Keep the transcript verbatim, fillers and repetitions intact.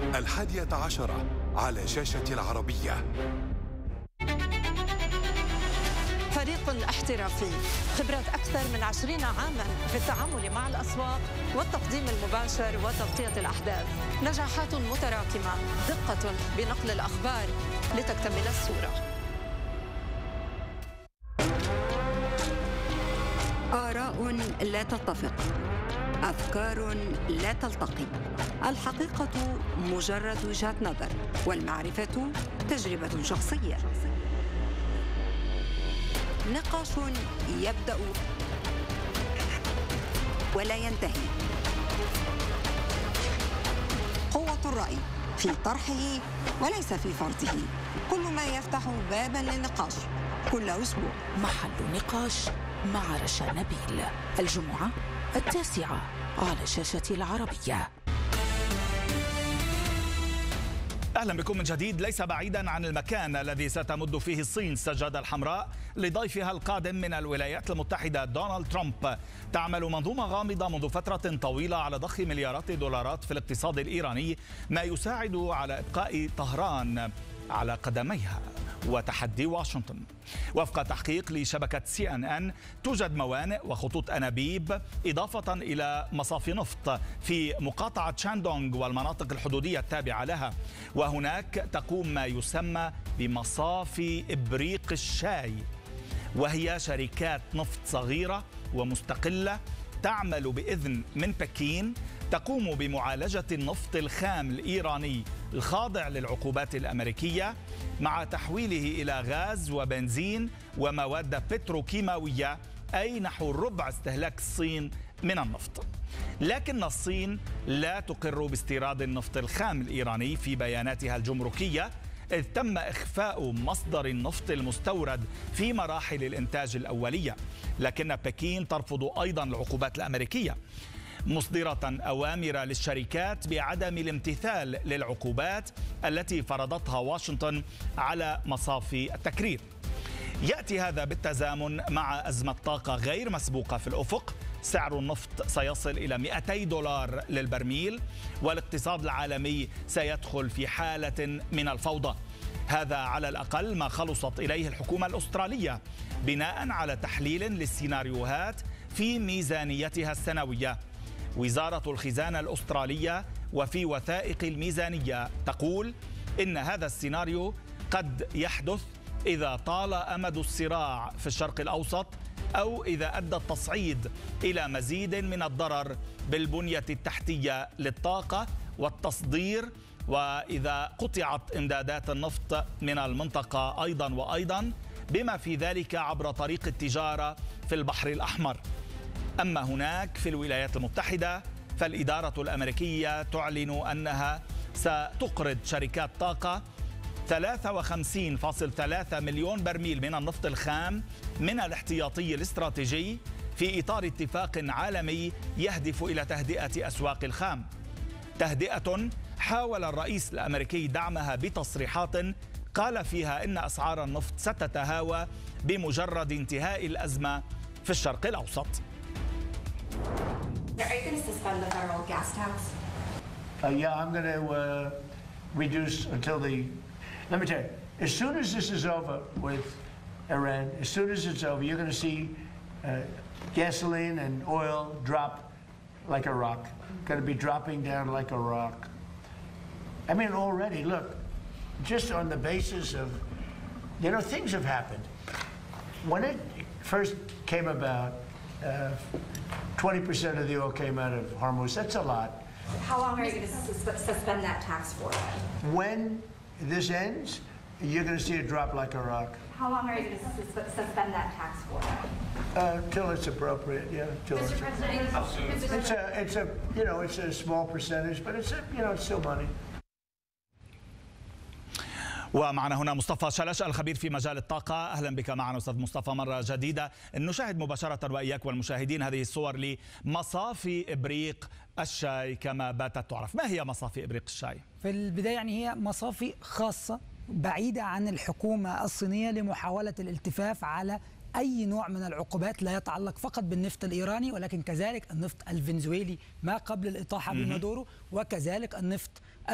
الحادية عشرة على شاشة العربية. فريق احترافي، خبرات أكثر من عشرين عاما في التعامل مع الأسواق والتقديم المباشر وتغطية الأحداث، نجاحات متراكمة، دقة بنقل الأخبار لتكتمل الصورة. آراء لا تتفق، أفكار لا تلتقي، الحقيقة مجرد وجهة نظر، والمعرفة تجربة شخصية. نقاش يبدأ ولا ينتهي. قوة الرأي في طرحه وليس في فرضه، كل ما يفتح بابا للنقاش كل أسبوع. محل نقاش مع رشا نبيل، الجمعة التاسعة على شاشة العربية. أهلا بكم من جديد. ليس بعيدا عن المكان الذي ستمد فيه الصين السجادة الحمراء لضيفها القادم من الولايات المتحدة دونالد ترامب. تعمل منظومة غامضة منذ فترة طويلة على ضخ مليارات الدولارات في الاقتصاد الإيراني، ما يساعد على إبقاء طهران على قدميها وتحدي واشنطن. وفق تحقيق لشبكة سي إن إن توجد موانئ وخطوط أنابيب إضافة إلى مصافي نفط في مقاطعة شاندونغ والمناطق الحدودية التابعة لها، وهناك تقوم ما يسمى بمصافي إبريق الشاي، وهي شركات نفط صغيرة ومستقلة تعمل بإذن من بكين، تقوم بمعالجة النفط الخام الإيراني الخاضع للعقوبات الأمريكية مع تحويله إلى غاز وبنزين ومواد بتروكيماوية، أي نحو ربع استهلاك الصين من النفط. لكن الصين لا تقر باستيراد النفط الخام الإيراني في بياناتها الجمركية، إذ تم إخفاء مصدر النفط المستورد في مراحل الإنتاج الأولية. لكن بكين ترفض أيضا العقوبات الأمريكية، مصدرة أوامر للشركات بعدم الامتثال للعقوبات التي فرضتها واشنطن على مصافي التكرير. يأتي هذا بالتزامن مع أزمة طاقة غير مسبوقة في الأفق. سعر النفط سيصل إلى مئتي دولار للبرميل، والاقتصاد العالمي سيدخل في حالة من الفوضى. هذا على الأقل ما خلصت إليه الحكومة الأسترالية بناء على تحليل للسيناريوهات في ميزانيتها السنوية. وزارة الخزانة الأسترالية وفي وثائق الميزانية تقول إن هذا السيناريو قد يحدث إذا طال أمد الصراع في الشرق الأوسط، أو إذا أدى التصعيد إلى مزيد من الضرر بالبنية التحتية للطاقة والتصدير، وإذا قطعت إمدادات النفط من المنطقة أيضا وأيضا، بما في ذلك عبر طريق التجارة في البحر الأحمر. أما هناك في الولايات المتحدة فالإدارة الأمريكية تعلن أنها ستقرض شركات طاقة ثلاثة وخمسين فاصلة ثلاثة مليون برميل من النفط الخام من الاحتياطي الاستراتيجي في إطار اتفاق عالمي يهدف إلى تهدئة أسواق الخام. تهدئة حاول الرئيس الأمريكي دعمها بتصريحات قال فيها إن أسعار النفط ستتهاوى بمجرد انتهاء الأزمة في الشرق الأوسط. Are you going to suspend the federal gas tax? Uh, yeah, I'm going to uh, reduce until the. Let me tell you, as soon as this is over with Iran, as soon as it's over, you're going to see uh, gasoline and oil drop like a rock. Going to be dropping down like a rock. I mean, already, look, just on the basis of, you know, things have happened. When it first came about, uh, twenty percent of the oil came out of Hormuz. That's a lot. How long are you going to sus suspend that tax for? When this ends, you're going to see it drop like a rock. How long are you going to sus suspend that tax for? Uh, till it's appropriate, yeah. Till Mister it's, President, how soon? it's a, it's a, you know, it's a small percentage, but it's a, you know, it's still money. ومعنا هنا مصطفى شلش الخبير في مجال الطاقة. أهلا بك معنا أستاذ مصطفى مرة جديدة. نشاهد مباشرة وإياك والمشاهدين هذه الصور لمصافي إبريق الشاي كما باتت تعرف. ما هي مصافي إبريق الشاي؟ في البداية يعني هي مصافي خاصة بعيدة عن الحكومة الصينية لمحاولة الالتفاف على أي نوع من العقوبات لا يتعلق فقط بالنفط الإيراني، ولكن كذلك النفط الفنزويلي ما قبل الإطاحة بمادورو، وكذلك النفط